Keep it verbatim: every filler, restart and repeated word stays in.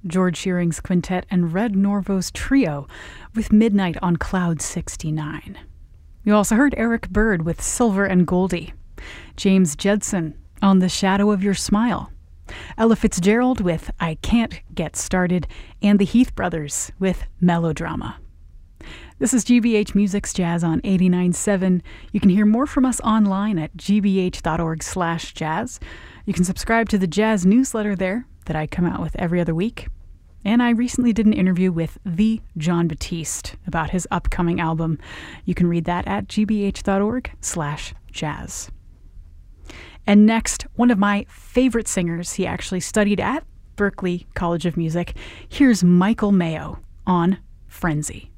George Shearing's quintet and Red Norvo's trio with Midnight on Cloud sixty-nine. You also heard Eric Bird with Silver and Goldie, James Jedson on The Shadow of Your Smile, Ella Fitzgerald with I Can't Get Started, and the Heath Brothers with Melodrama. This is G B H Music's Jazz on eighty-nine point seven. You can hear more from us online at g b h dot org slash jazz. You can subscribe to the Jazz newsletter there that I come out with every other week. And I recently did an interview with the Jon Batiste about his upcoming album. You can read that at g b h dot org slash jazz. And next, one of my favorite singers. He actually studied at Berklee College of Music. Here's Michael Mayo on Frenzy.